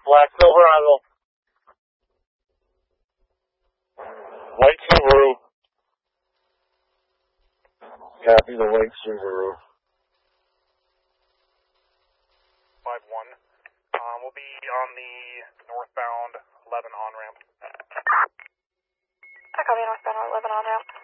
Black Silverado. White Subaru. Copy the white Subaru. 5-1. We'll be on the northbound 11 on-ramp. I copy northbound 11 on-ramp.